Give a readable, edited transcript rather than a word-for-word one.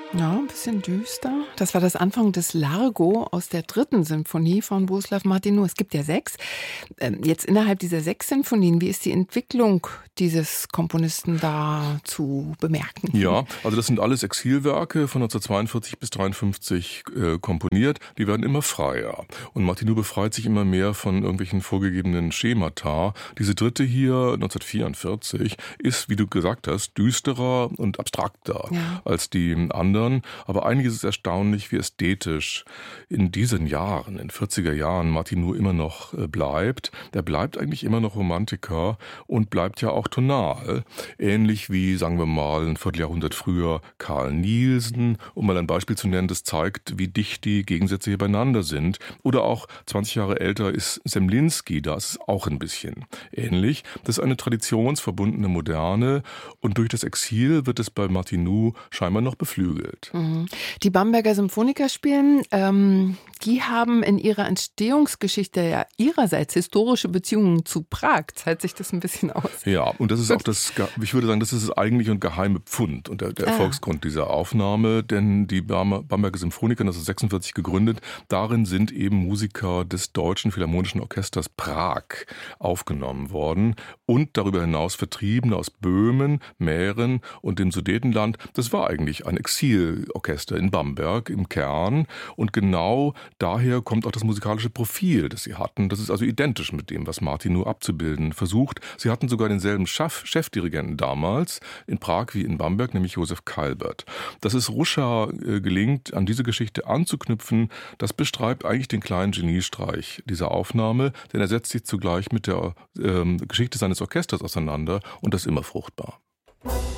Ja, ein bisschen düster. Das war das Anfang des Largo aus der 3. Symphonie von Bohuslav Martinu. Es gibt ja 6. Jetzt innerhalb dieser 6 Sinfonien, wie ist die Entwicklung dieses Komponisten da zu bemerken? Ja, also das sind alles Exilwerke von 1942 bis 1953 komponiert. Die werden immer freier. Und Martinu befreit sich immer mehr von irgendwelchen vorgegebenen Schemata. Diese 3. hier, 1944, ist, wie du gesagt hast, düsterer und abstrakter als die anderen. Aber einiges ist erstaunlich, wie ästhetisch in diesen Jahren, in 40er Jahren, Martinu immer noch bleibt. Er bleibt eigentlich immer noch Romantiker und bleibt ja auch tonal. Ähnlich wie, sagen wir mal, ein Vierteljahrhundert früher Carl Nielsen, um mal ein Beispiel zu nennen, das zeigt, wie dicht die Gegensätze hier beieinander sind. Oder auch 20 Jahre älter ist Semlinsky, da ist es auch ein bisschen ähnlich. Das ist eine traditionsverbundene Moderne und durch das Exil wird es bei Martinu scheinbar noch beflügelt. Die Bamberger Symphoniker spielen, die haben in ihrer Entstehungsgeschichte ja ihrerseits historische Beziehungen zu Prag. Zahlt sich das ein bisschen aus? Ja, und das ist auch ich würde sagen, das ist das eigentliche und geheime Pfund und der Erfolgsgrund dieser Aufnahme, denn die Bamberger Symphoniker, 1946 gegründet, darin sind eben Musiker des Deutschen Philharmonischen Orchesters Prag aufgenommen worden und darüber hinaus Vertriebene aus Böhmen, Mähren und dem Sudetenland. Das war eigentlich ein Exilorchester in Bamberg im Kern und genau daher kommt auch das musikalische Profil, das sie hatten. Das ist also identisch mit dem, was Martinu abzubilden versucht. Sie hatten sogar denselben Chefdirigenten damals in Prag wie in Bamberg, nämlich Josef Calbert. Dass es Ruscha gelingt, an diese Geschichte anzuknüpfen, das beschreibt eigentlich den kleinen Geniestreich dieser Aufnahme, denn er setzt sich zugleich mit der Geschichte seines Orchesters auseinander und das immer fruchtbar.